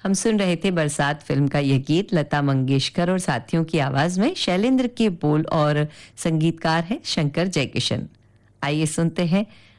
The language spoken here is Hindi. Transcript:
हम सुन रहे थे बरसात फिल्म का यह गीत लता मंगेशकर और साथियों की आवाज में। शैलेंद्र के बोल और संगीतकार हैं शंकर जयकिशन। आइए सुनते हैं